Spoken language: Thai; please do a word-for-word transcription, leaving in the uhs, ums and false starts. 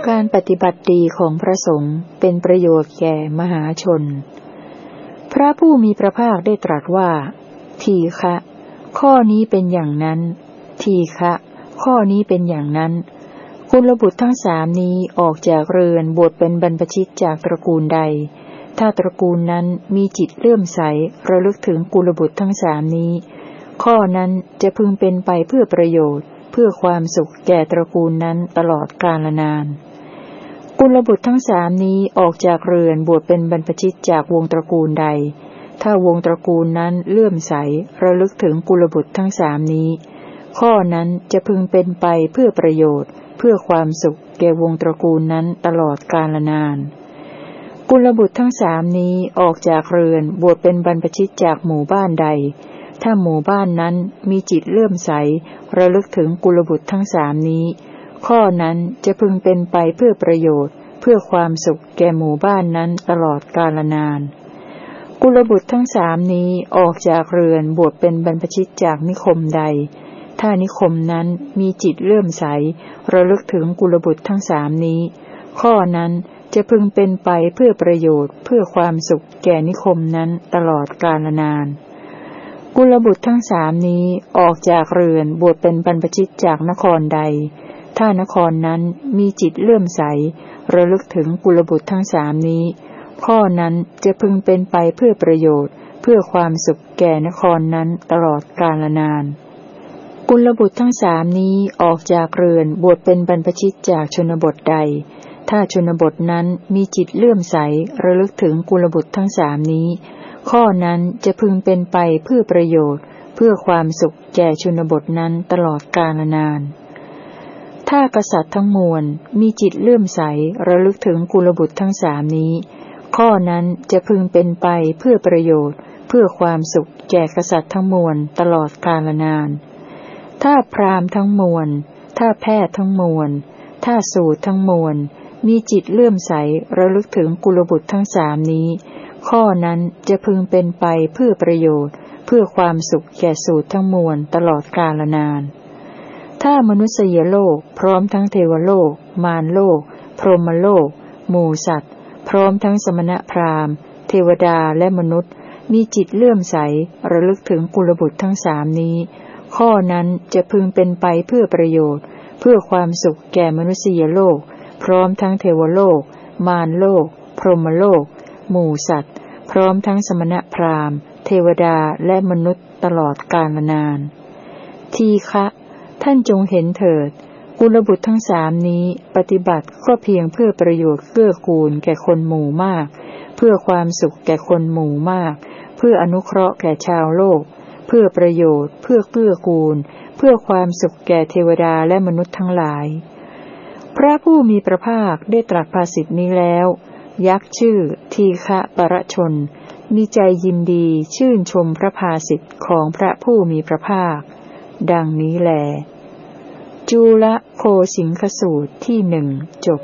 การปฏิบัติดีของพระสงฆ์เป็นประโยชน์แก่มหาชนพระผู้มีพระภาคได้ตรัสว่าทีฆะข้อนี้เป็นอย่างนั้นทีฆะข้อนี้เป็นอย่างนั้นกุลบุตรทั้งสามนี้ออกจากเรือนบวชเป็นบรรพชิตจากตระกูลใดถ้าตระกูลนั้นมีจิตเลื่อมใสระลึกถึงกุลบุตรทั้งสามนี้ข้อนั้นจะพึงเป็นไปเพื่อประโยชน์เพื่อความสุขแก่ตระกูลนั้นตลอดกาลนานกุลบุตรทั้งสามนี้ออกจากเรือนบวชเป็นบรรพชิตจากวงตระกูลใดถ้าวงตระกูลนั้นเลื่อมใสระลึกถึงกุลบุตรทั้งสามนี้ข้อนั้นจะพึงเป็นไปเพื่อประโยชน์เพื่อความสุขแก่วงตระกูลนั้นตลอดกาลนานกุลบุตรทั้งสามนี้ออกจากเรือนบวชเป็นบรรพชิตจากหมู่บ้านใดถ้าหมู่บ้านนั้นมีจิตเลื่อมใสระลึกถึงกุลบุตรทั้งสามนี้ข้อนั้นจะพึงเป็นไปเพื่อประโยชน์เพื่อความสุขแก่หมู่บ้านนั้นตลอดกาลนานกุลบุตรทั้งสามนี้ออกจากเรือนบวชเป็นบรรพชิตจากนิคมใดถ้านิคมนั้นมีจิตเลื่อมใสระลึกถึงกุลบุตรทั้งสามนี้ข้อนั้นจะพึงเป็นไปเพื่อประโยชน์เพื่อความสุขแก่นิคมนั้นตลอดกาลนานกุลบุตรทั้งสามนี้ออกจากเรือนบวชเป็นบรรพชิตจากนครใดถ้านครนั้นมีจิตเลื่อมใสระลึกถึงกุลบุตรทั้งสามนี้ข้อนั้นจะพึงเป็นไปเพื่อประโยชน์เพื่อความสุขแก่นครนั้นตลอดกาลนานกุลบุตรทั้งสามนี้ออกจากเรือนบวชเป็นบรรพชิตจากชนบทใดถ้าชนบทนั้นมีจิตเลื่อมใสระลึกถึงกุลบุตรทั้งสามนี้ข้อนั้นจะพึงเป็นไปเพื่อประโยชน์เพื่อความสุขแก่ชนบทนั้นตลอดกาลนานถ้ากษัตริย์ทั้งมวลมีจิตเลื่อมใสระลึกถึงกุลบุตรทั้งสามนี้ข้อนั้นจะพึงเป็นไปเพื่อประโยชน์เพื่อความสุขแก่กษัตริย์ทั้งมวลตลอดกาลนานถ้าพราหมณ์ทั้งมวลถ้าแพทย์ทั้งมวลถ้าสูตรทั้งมวลมีจิตเลื่อมใสระลึกถึงกุลบุตรทั้งสามนี้ข้อนั้นจะพึงเป็นไปเพื่อประโยชน์เพื่อความสุขแก่สูตรทั้งมวลตลอดกาลนานถ้ามนุษยโลกพร้อมทั้งเทวโลกมารโลกพรหมโลกหมู่สัตว์พร้อมทั้งสมณพราหมณ์เทวดาและมนุษย์มีจิตเลื่อมใสระลึกถึงกุลบุตรทั้งสามนี้ข้อนั้นจะพึงเป็นไปเพื่อประโยชน์เพื่อความสุขแก่มนุษยโลกพร้อมทั้งเทวโลกมารโลกพรหมโลกหมู่สัตว์พร้อมทั้งสมณพราหมณ์เทวดาและมนุษย์ตลอดกาลนานทีฆะท่านจงเห็นเถิดกุลบุตรทั้งสามนี้ปฏิบัติก็เพียงเพื่อประโยชน์เกื้อกูลแก่คนหมู่มากเพื่อความสุขแก่คนหมู่มากเพื่ออนุเคราะห์แก่ชาวโลกเพื่อประโยชน์เพื่อเกื้อกูลเพื่อความสุขแก่เทวดาและมนุษย์ทั้งหลายพระผู้มีพระภาคได้ตรัสภาษิตนี้แล้วยักษ์ชื่อทีฆะปรชนมีใจยินดีชื่นชมพระภาษิตของพระผู้มีพระภาคดังนี้แลจุลโคสิงคสูตรที่หนึ่งจบ